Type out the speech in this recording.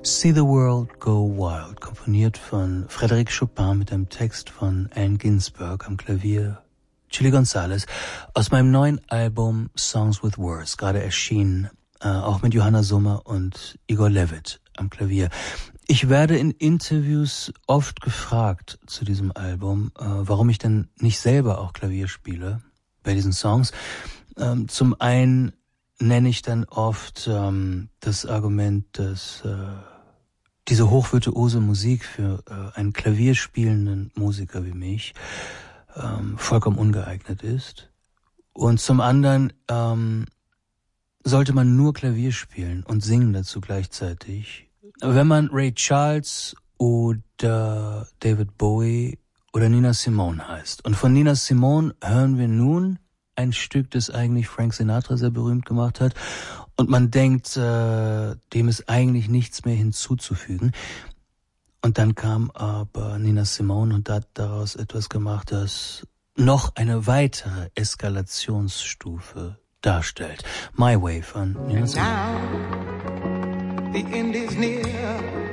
See the World Go Wild, komponiert von Frédéric Chopin mit einem Text von Allen Ginsberg, am Klavier Chilly Gonzales, aus meinem neuen Album Songs with Words, gerade erschienen, auch mit Johanna Sommer und Igor Levit am Klavier. Ich werde in Interviews oft gefragt zu diesem Album, warum ich denn nicht selber auch Klavier spiele bei diesen Songs. Zum einen nenne ich dann oft das Argument, dass diese hochvirtuose Musik für einen klavierspielenden Musiker wie mich vollkommen ungeeignet ist. Und zum anderen sollte man nur Klavier spielen und singen dazu gleichzeitig. Wenn man Ray Charles oder David Bowie oder Nina Simone heißt. Und von Nina Simone hören wir nun ein Stück, das eigentlich Frank Sinatra sehr berühmt gemacht hat. Und man denkt, dem ist eigentlich nichts mehr hinzuzufügen. Und dann kam aber Nina Simone und hat daraus etwas gemacht, das noch eine weitere Eskalationsstufe darstellt. My Way von Nina Simone. Now, the end is near.